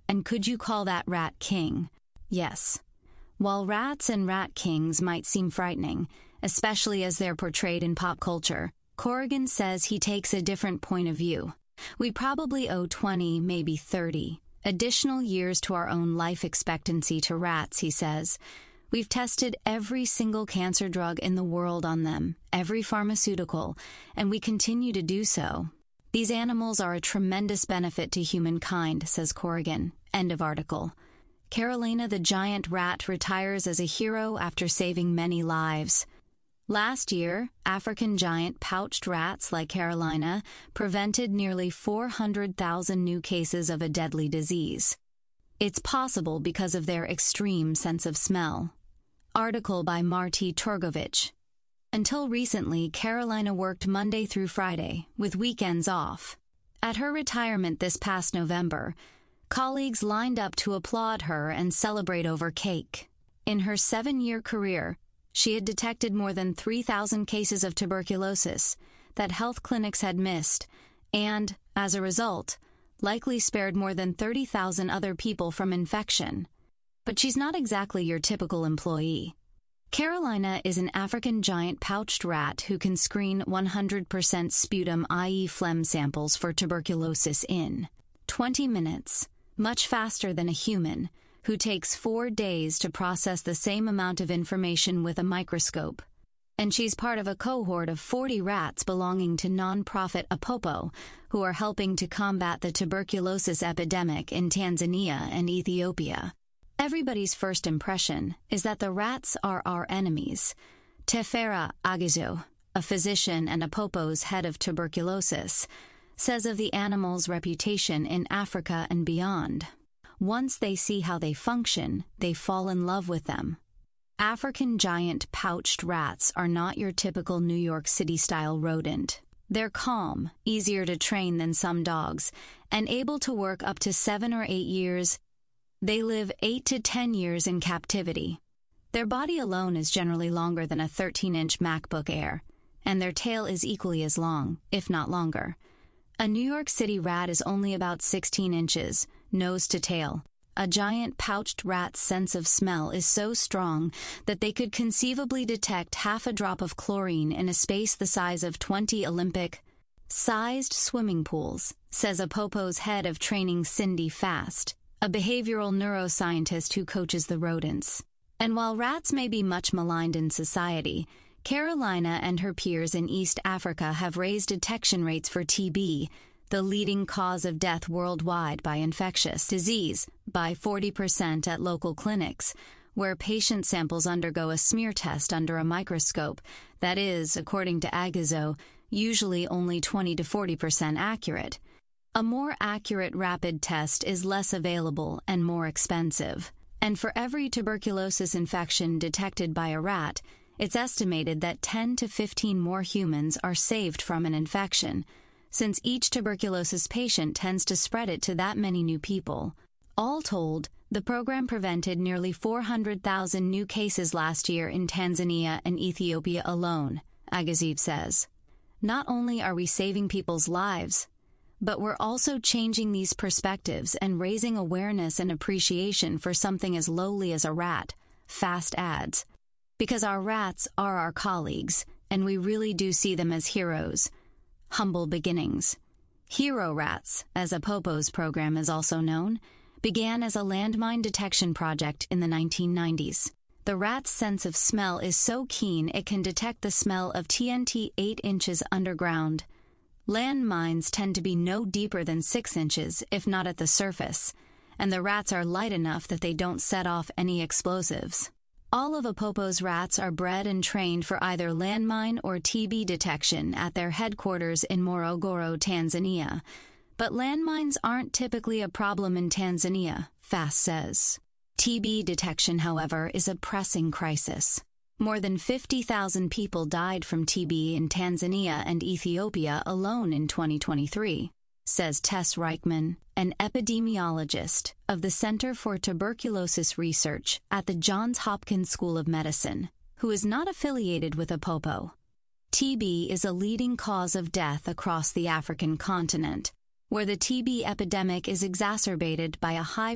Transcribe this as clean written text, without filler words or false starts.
And could you call that rat king? Yes. While rats and rat kings might seem frightening, especially as they're portrayed in pop culture, Corrigan says he takes a different point of view. We probably owe 20, maybe 30, additional years to our own life expectancy to rats, he says. We've tested every single cancer drug in the world on them, every pharmaceutical, and we continue to do so. These animals are a tremendous benefit to humankind, says Corrigan. End of article. Carolina the giant rat retires as a hero after saving many lives. Last year, African giant pouched rats like Carolina prevented nearly 400,000 new cases of a deadly disease. It's possible because of their extreme sense of smell. Article by Marty Turgovich. Until recently, Carolina worked Monday through Friday, with weekends off. At her retirement this past November, colleagues lined up to applaud her and celebrate over cake. In her 7-year career, she had detected more than 3,000 cases of tuberculosis that health clinics had missed and, as a result, likely spared more than 30,000 other people from infection. But she's not exactly your typical employee. Carolina is an African giant pouched rat who can screen 100% sputum, i.e. phlegm samples for tuberculosis in 20 minutes, much faster than a human, who takes 4 days to process the same amount of information with a microscope. And she's part of a cohort of 40 rats belonging to nonprofit Apopo, who are helping to combat the tuberculosis epidemic in Tanzania and Ethiopia. Everybody's first impression is that the rats are our enemies. Tefera Agizo, a physician and Apopo's head of tuberculosis, says of the animal's reputation in Africa and beyond. Once they see how they function, they fall in love with them. African giant pouched rats are not your typical New York City-style rodent. They're calm, easier to train than some dogs, and able to work up to 7 or 8 years. They live 8 to 10 years in captivity. Their body alone is generally longer than a 13-inch MacBook Air, and their tail is equally as long, if not longer. A New York City rat is only about 16 inches, nose to tail. A giant pouched rat's sense of smell is so strong that they could conceivably detect half a drop of chlorine in a space the size of 20 Olympic-sized swimming pools, says Apopo's head of training Cindy Fast, a behavioral neuroscientist who coaches the rodents. And while rats may be much maligned in society, Carolina and her peers in East Africa have raised detection rates for TB, the leading cause of death worldwide by infectious disease, by 40% at local clinics, where patient samples undergo a smear test under a microscope that is, according to Agizo, usually only 20 to 40% accurate. A more accurate rapid test is less available and more expensive. And for every tuberculosis infection detected by a rat, it's estimated that 10 to 15 more humans are saved from an infection, since each tuberculosis patient tends to spread it to that many new people. All told, the program prevented nearly 400,000 new cases last year in Tanzania and Ethiopia alone, Agaziv says. Not only are we saving people's lives, but we're also changing these perspectives and raising awareness and appreciation for something as lowly as a rat, Fast adds. Because our rats are our colleagues, and we really do see them as heroes. Humble beginnings. Hero Rats, as Apopo's program is also known, began as a landmine detection project in the 1990s. The rat's sense of smell is so keen it can detect the smell of TNT 8 inches underground. Landmines tend to be no deeper than 6 inches, if not at the surface, and the rats are light enough that they don't set off any explosives. All of Apopo's rats are bred and trained for either landmine or TB detection at their headquarters in Morogoro, Tanzania. But landmines aren't typically a problem in Tanzania, Fast says. TB detection, however, is a pressing crisis. More than 50,000 people died from TB in Tanzania and Ethiopia alone in 2023, says Tess Reichman, an epidemiologist of the Center for Tuberculosis Research at the Johns Hopkins School of Medicine, who is not affiliated with Apopo. TB is a leading cause of death across the African continent, where the TB epidemic is exacerbated by a high